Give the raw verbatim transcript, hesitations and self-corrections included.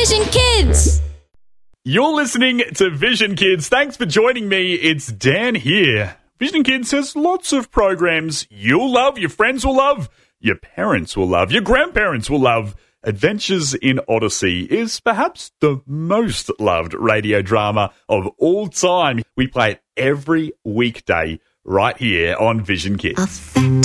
Vision Kids! You're listening to Vision Kids. Thanks for joining me. It's Dan here. Vision Kids has lots of programs you'll love, your friends will love, your parents will love, your grandparents will love. Adventures in Odyssey is perhaps the most loved radio drama of all time. We play it every weekday right here on Vision Kids.